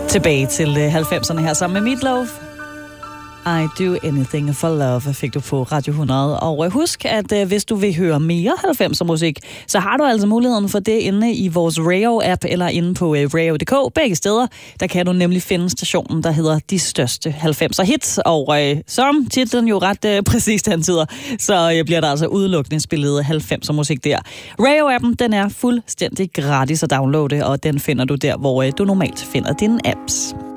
Tilbage til 90'erne her sammen med Meatloaf. I Do Anything for Love fik du på Radio 100. Og husk, at hvis du vil høre mere 90'er musik, så har du altså muligheden for det inde i vores Rayo-app eller inde på rayo.dk. Begge steder, der kan du nemlig finde stationen, der hedder De Største 90'er Hits. Og som titlen jo ret præcist antyder, så bliver der altså udelukkende spillet 90'er musik der. Rayo-appen, den er fuldstændig gratis at downloade, og den finder du der, hvor du normalt finder dine apps.